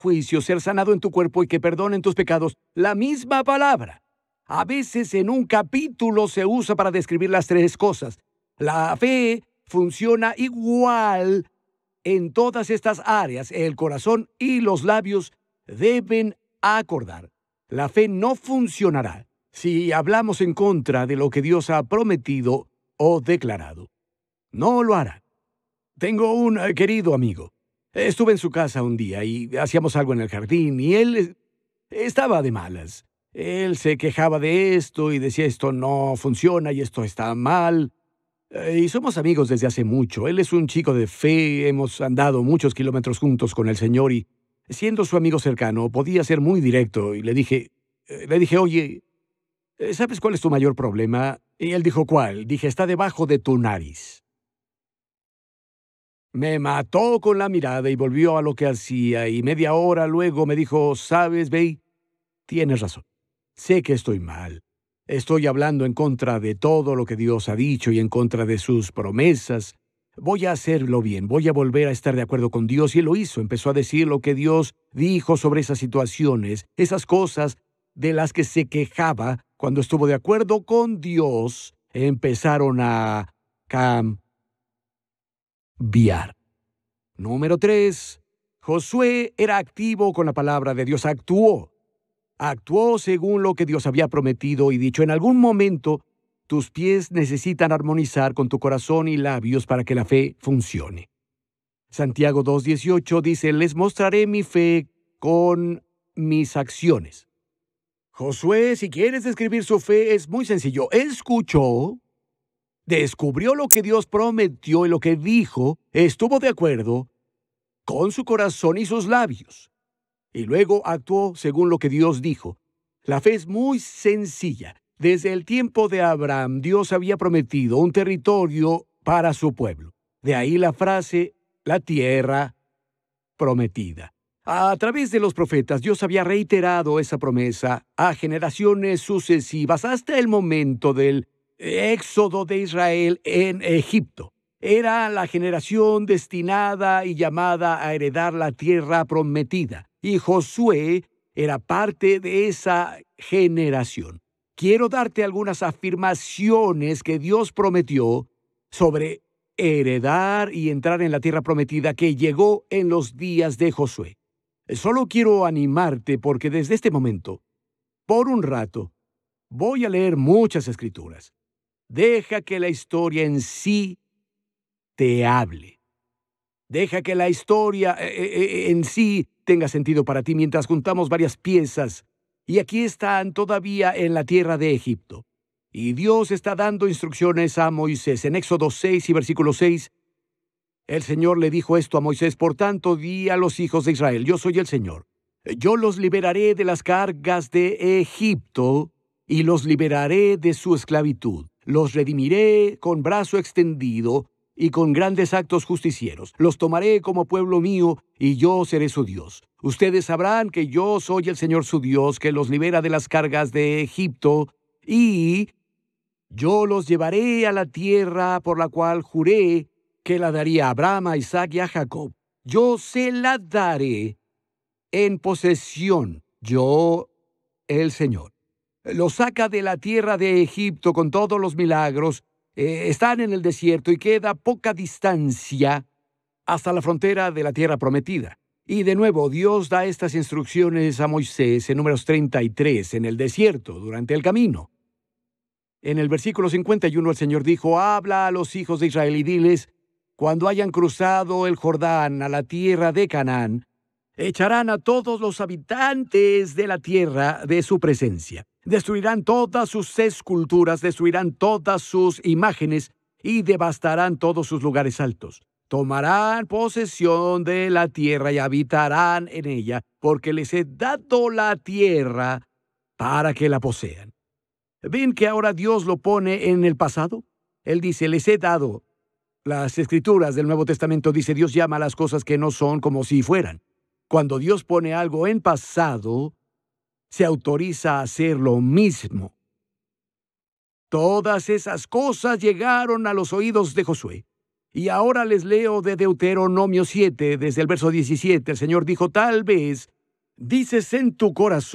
juicio, ser sanado en tu cuerpo y que perdonen tus pecados. La misma palabra. A veces en un capítulo se usa para describir las tres cosas. La fe funciona igual en todas estas áreas. El corazón y los labios deben acordar. La fe no funcionará si hablamos en contra de lo que Dios ha prometido o declarado. No lo hará. Tengo un querido amigo. Estuve en su casa un día y hacíamos algo en el jardín y él estaba de malas. Él se quejaba de esto y decía esto no funciona y esto está mal. Y somos amigos desde hace mucho. Él es un chico de fe, hemos andado muchos kilómetros juntos con el Señor y, siendo su amigo cercano, podía ser muy directo. Y le dije, oye, ¿sabes cuál es tu mayor problema? Y él dijo, ¿cuál? Dije, está debajo de tu nariz. Me mató con la mirada y volvió a lo que hacía, y media hora luego me dijo, ¿sabes, Bey? Tienes razón. Sé que estoy mal. Estoy hablando en contra de todo lo que Dios ha dicho y en contra de sus promesas. Voy a hacerlo bien, voy a volver a estar de acuerdo con Dios. Y él lo hizo, empezó a decir lo que Dios dijo sobre esas situaciones, esas cosas de las que se quejaba. Cuando estuvo de acuerdo con Dios, empezaron a cambiar. Número 3. Josué era activo con la palabra de Dios, actuó según lo que Dios había prometido y dicho. En algún momento, tus pies necesitan armonizar con tu corazón y labios para que la fe funcione. Santiago 2:18 dice, les mostraré mi fe con mis acciones. Josué, si quieres describir su fe, es muy sencillo. Escuchó, descubrió lo que Dios prometió y lo que dijo, estuvo de acuerdo con su corazón y sus labios. Y luego actuó según lo que Dios dijo. La fe es muy sencilla. Desde el tiempo de Abraham, Dios había prometido un territorio para su pueblo. De ahí la frase, la tierra prometida. A través de los profetas, Dios había reiterado esa promesa a generaciones sucesivas hasta el momento del éxodo de Israel en Egipto. Era la generación destinada y llamada a heredar la tierra prometida. Y Josué era parte de esa generación. Quiero darte algunas afirmaciones que Dios prometió sobre heredar y entrar en la tierra prometida que llegó en los días de Josué. Solo quiero animarte porque desde este momento, por un rato, voy a leer muchas escrituras. Deja que la historia en sí te hable. Deja que la historia en sí tenga sentido para ti mientras juntamos varias piezas. Y aquí están todavía en la tierra de Egipto. Y Dios está dando instrucciones a Moisés. En Éxodo 6 y versículo 6, el Señor le dijo esto a Moisés: por tanto, di a los hijos de Israel, yo soy el Señor. Yo los liberaré de las cargas de Egipto y los liberaré de su esclavitud. Los redimiré con brazo extendido y con grandes actos justicieros. Los tomaré como pueblo mío, y yo seré su Dios. Ustedes sabrán que yo soy el Señor su Dios, que los libera de las cargas de Egipto, y yo los llevaré a la tierra por la cual juré que la daría a Abraham, a Isaac y a Jacob. Yo se la daré en posesión, yo, el Señor. Los saca de la tierra de Egipto con todos los milagros. Están en el desierto y queda poca distancia hasta la frontera de la tierra prometida. Y de nuevo, Dios da estas instrucciones a Moisés en Números 33, en el desierto, durante el camino. En el versículo 51, el Señor dijo: habla a los hijos de Israel y diles, cuando hayan cruzado el Jordán a la tierra de Canaán, echarán a todos los habitantes de la tierra de su presencia. Destruirán todas sus esculturas, destruirán todas sus imágenes y devastarán todos sus lugares altos. Tomarán posesión de la tierra y habitarán en ella, porque les he dado la tierra para que la posean. ¿Ven que ahora Dios lo pone en el pasado? Él dice, les he dado. Las Escrituras del Nuevo Testamento dice, Dios llama a las cosas que no son como si fueran. Cuando Dios pone algo en pasado, se autoriza a hacer lo mismo. Todas esas cosas llegaron a los oídos de Josué. Y ahora les leo de Deuteronomio 7, desde el verso 17. El Señor dijo, tal vez dices en tu corazón,